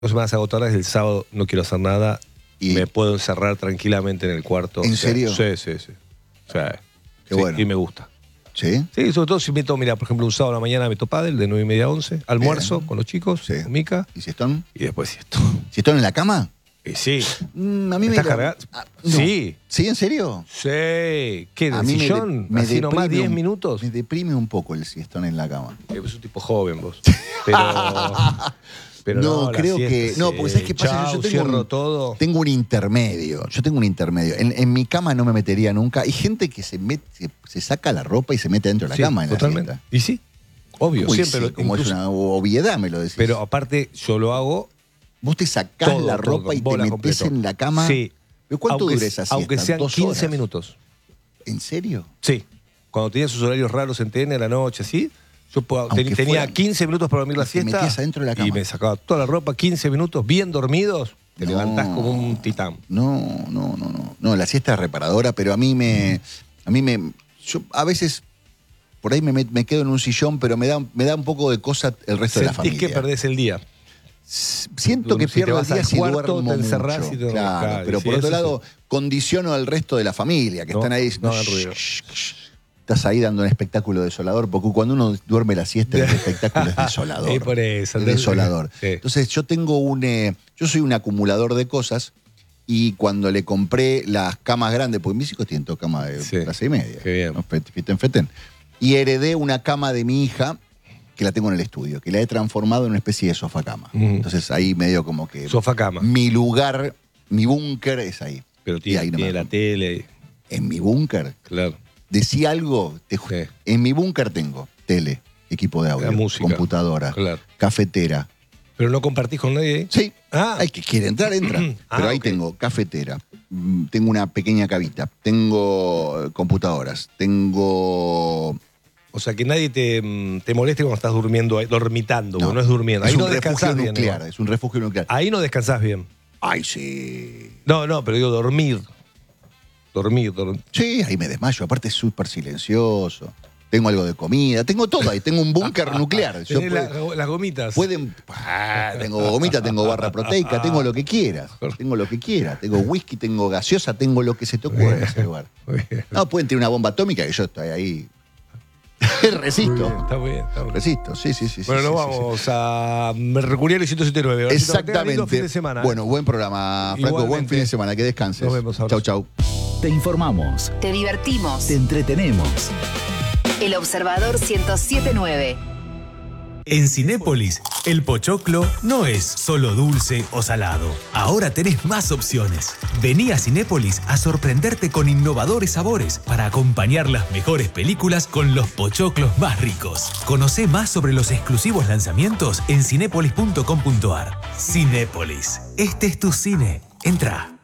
semanas agotadoras, el sábado no quiero hacer nada. Y me puedo encerrar tranquilamente en el cuarto. ¿En serio? Sí. O sea, qué bueno. Y me gusta. ¿Sí? Sí, sobre todo si meto, mira, por ejemplo, un sábado a la mañana meto pádel de 9:30 a 11, almuerzo con los chicos, con Mica. ¿Y siestón? Y después siestón. ¿Siestón en la cama? Sí. A mí ¿Estás cargado? No. Sí. ¿Sí, en serio? Sí. ¿Qué, A del mí sillón? me ¿Así nomás 10 un- minutos? Me deprime un poco el siestón en la cama. Sos un tipo joven vos. Pero no, la creo siesta, que... No, porque ¿sabes qué pasa? Chau, Yo cierro todo. tengo un intermedio. Yo tengo un intermedio. En mi cama no me metería nunca. Hay gente que se saca la ropa y se mete dentro de la cama en totalmente. la siesta. Y sí, obvio. Uy, siempre sí, como es una obviedad, me lo decís. Pero aparte, yo lo hago. Vos te sacás todo, la ropa todo, y te bola metés completo. en la cama. Sí. ¿Pero cuánto dura esa siesta? Aunque sean 2 15 horas. minutos. ¿En serio? Sí. Cuando tenía sus horarios raros en TN a la noche, así, yo tenía fueran 15 minutos para dormir la te siesta. metías adentro de la cama. Y me sacaba toda la ropa, 15 minutos, bien dormidos, te No. levantás como un titán. No, la siesta es reparadora, pero yo a veces por ahí me quedo en un sillón, pero me da un poco de cosa el resto de la familia. Sentís que perdés el día. Siento que Si te pierdo el vas día al si cuarto, duermo te encerrás mucho. y te Claro, claro, pero sí, por otro eso lado, condiciono al resto de la familia, que están ahí diciendo, no hagan ruido. estás ahí dando un espectáculo desolador, porque cuando uno duerme la siesta, el espectáculo es desolador. Sí, por eso. Es desolador. Sí. Entonces, yo soy un acumulador de cosas, y cuando le compré las camas grandes, porque mis hijos tienen todo cama de clase y media. Qué bien. ¿no? Feten. Y heredé una cama de mi hija, que la tengo en el estudio, que la he transformado en una especie de sofá-cama. Entonces ahí medio como que... Sofá-cama. Mi lugar, mi búnker es ahí. Pero Y ahí tiene la tele. En mi búnker. Claro. Decí algo. En mi búnker tengo tele, equipo de audio, La música. computadora, cafetera. ¿Pero no compartís con nadie ahí? Sí. Ah. Hay que quiere entrar, entra. Pero ahí tengo cafetera, tengo una pequeña cabita, tengo computadoras, tengo... O sea, que nadie te moleste cuando estás durmiendo ahí, dormitando, no es durmiendo. Ahí Es no un descansás refugio bien. nuclear, es un refugio nuclear. Ahí no descansás bien. Ay, sí. No, pero digo dormir. Dormir. Sí, ahí me desmayo. Aparte es súper silencioso. Tengo algo de comida. Tengo todo ahí. Tengo un búnker nuclear. Tenés las gomitas. Tengo gomita, tengo barra proteica, tengo lo que quieras. Tengo lo que quieras. Tengo whisky, tengo gaseosa, tengo lo que se te ocurra en ese lugar. No, pueden tener una bomba atómica que yo estoy ahí. Resisto. Está bien. Resisto, sí. Bueno, nos vamos a Mercurial 107.9. Exactamente. Fin de semana. Bueno, buen programa, Franco. Igualmente. Buen fin de semana. Que descanses. Nos vemos ahora. Chau. Te informamos. Te divertimos. Te entretenemos. El Observador 107.9. En Cinépolis, el pochoclo no es solo dulce o salado. Ahora tenés más opciones. Vení a Cinépolis a sorprenderte con innovadores sabores para acompañar las mejores películas con los pochoclos más ricos. Conocé más sobre los exclusivos lanzamientos en cinépolis.com.ar. Cinépolis. Este es tu cine. Entra.